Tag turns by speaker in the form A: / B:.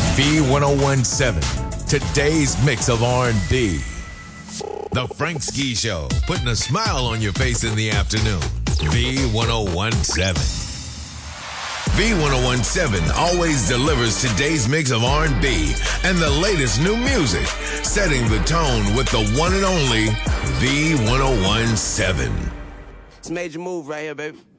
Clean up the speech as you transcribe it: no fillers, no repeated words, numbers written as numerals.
A: V1017, today's mix of R&B. The Frank Ski Show, putting a smile on your face in the afternoon. V1017. V1017 always delivers today's mix of R&B and the latest new music, setting the tone with the one and only V1017.
B: It's a major move right here, baby.